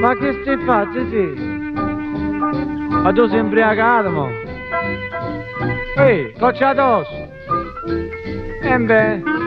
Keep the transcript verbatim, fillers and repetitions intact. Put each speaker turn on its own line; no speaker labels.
ma che stai facendo, sì? Ma tu sei imbriacato, mo? Ehi, coccia addosso! E beh...